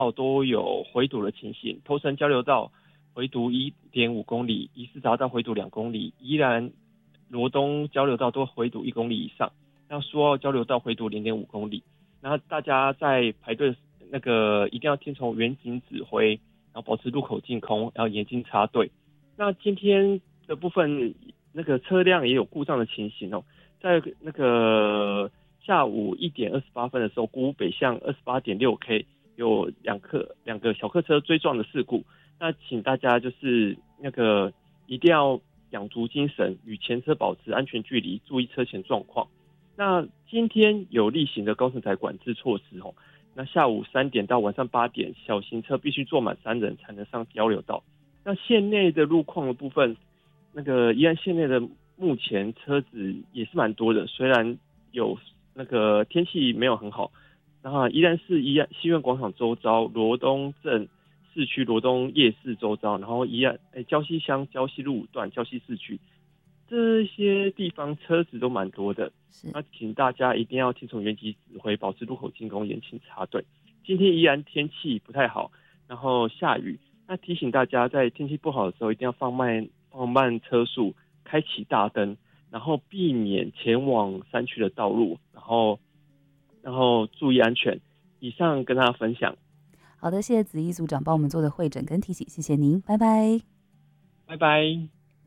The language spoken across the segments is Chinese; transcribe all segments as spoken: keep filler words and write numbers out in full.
都有回堵的情形，头城交流道回堵 一点五公里，宜四匝道回堵两公里，宜兰罗东交流道都回堵一公里以上，那苏澳交流道回堵 零点五公里。然后大家在排队那个一定要听从远景指挥，然后保持路口净空，然后严禁插队。那今天的部分那个车辆也有故障的情形哦，在那个下午一点二十八分的时候，国五北向 二十八点六 K 有两客两个小客车追撞的事故。那请大家就是那个一定要养足精神，与前车保持安全距离，注意车前状况。那今天有例行的高乘载管制措施哦。那下午三点到晚上八点，小型车必须坐满三人才能上交流道。那县内的路况的部分，那个宜兰县内的目前车子也是蛮多的，虽然有那个天气没有很好。然后宜兰市宜兰西苑广场周遭、罗东镇市区、罗东夜市周遭，然后宜兰诶礁溪乡礁溪路五段、礁溪市区。这些地方车子都蛮多的，那请大家一定要听从原级指挥，保持路口净空，严禁插队。今天宜兰天气不太好，然后下雨，那提醒大家在天气不好的时候一定要放慢放慢车速，开启大灯，然后避免前往山区的道路，然后然后注意安全。以上跟大家分享。 好的，谢谢子怡组长帮我们做的会诊跟提醒，谢谢您，拜拜。 拜拜。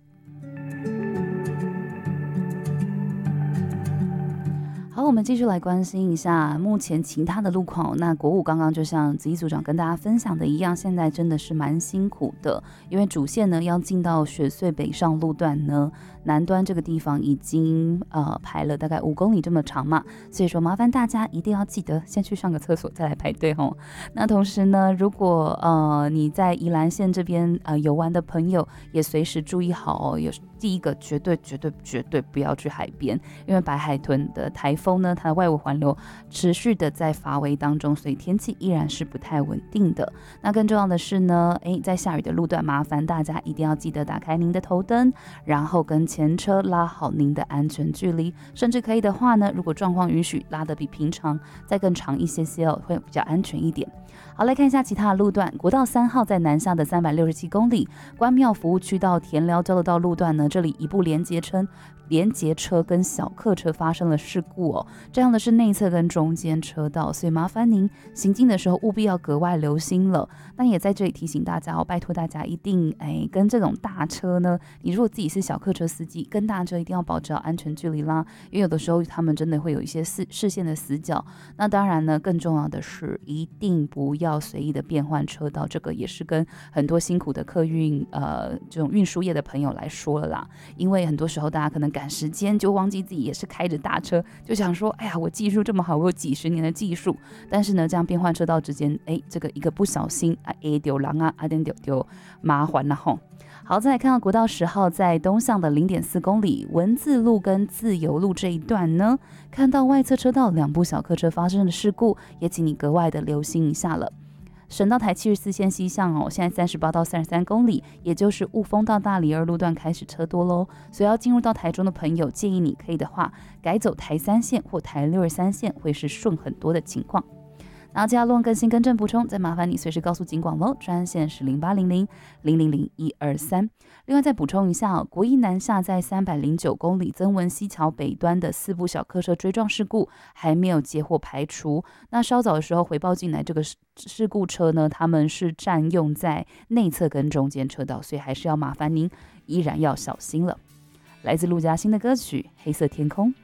好，我们继续来关心一下目前其他的路况。那国五刚刚就像子怡组长跟大家分享的一样，现在真的是蛮辛苦的，因为主线呢要进到雪隧北上路段呢，南端这个地方已经呃排了大概五公里这么长嘛，所以说麻烦大家一定要记得先去上个厕所再来排队吼。那同时呢，如果呃你在宜兰县这边呃游玩的朋友，也随时注意好哦，有第一个绝对绝对绝对不要去海边，因为白海豚的台风呢，它的外围环流持续的在发威当中，所以天气依然是不太稳定的。那更重要的是呢，诶，在下雨的路段，麻烦大家一定要记得打开您的头灯，然后跟前车拉好您的安全距离，甚至可以的话呢，如果状况允许，拉得比平常再更长一些些哦，会比较安全一点。好，来看一下其他的路段。国道三号在南下的三百六十七公里，关庙服务区到田寮交流道路段呢，这里一部连接车连接车跟小客车发生了事故哦，这样的是内侧跟中间车道，所以麻烦您行进的时候务必要格外留心了。那也在这里提醒大家哦，拜托大家一定哎跟这种大车呢，你如果自己是小客车司机，跟大车一定要保持好安全距离啦，因为有的时候他们真的会有一些视视线的死角。那当然呢，更重要的是一定不要随意的变换车道，这个也是跟很多辛苦的客运呃这种运输业的朋友来说了啦，因为很多时候大家可能赶时间就忘记自己也是开着大车，就想说哎呀我技术这么好，我有几十年的技术，但是呢这样变换车道之间，哎这个一个不小心啊哎丢狼啊啊点丢丢麻烦了吼。好，再来看到国道十号在东向的 零点四公里文字路跟自由路这一段呢，看到外侧车道两部小客车发生的事故，也请你格外的留心一下了。省道台七十四线西向哦，现在三十八到三十三公里，也就是雾峰到大理二路段开始车多咯，所以要进入到台中的朋友，建议你可以的话改走台三线或台六十三线，会是顺很多的情况。然后接下来更新更正补充，再麻烦你随时告诉警广喽，专线是零八零零零零零一二三。另外再补充一下哦，国一南下在三百零九公里曾文溪桥北端的四部小客车追撞事故还没有结果排除。那稍早的时候回报进来，这个事故车呢，他们是占用在内侧跟中间车道，所以还是要麻烦您依然要小心了。来自陆嘉欣的歌曲《黑色天空》。